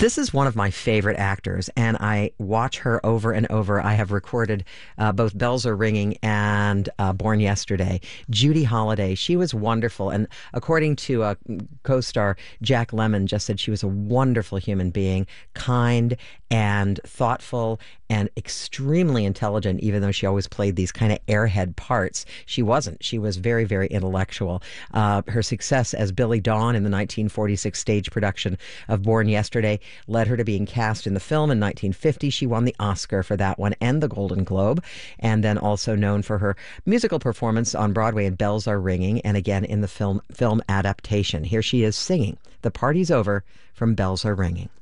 This is one of my favorite actors, and I watch her over and over. I have recorded both Bells Are Ringing and Born Yesterday. Judy Holliday, she was wonderful. And according to co-star Jack Lemmon, just said she was a wonderful human being, kind and thoughtful and extremely intelligent, even though she always played these kind of airhead parts. She wasn't. She was very, very intellectual. Her success as Billy Dawn in the 1946 stage production of Born Yesterday led her to being cast in the film in 1950. She won the Oscar for that one and the Golden Globe, and then also known for her musical performance on Broadway in Bells Are Ringing, and again in the film adaptation. Here she is singing "The Party's Over" from Bells Are Ringing.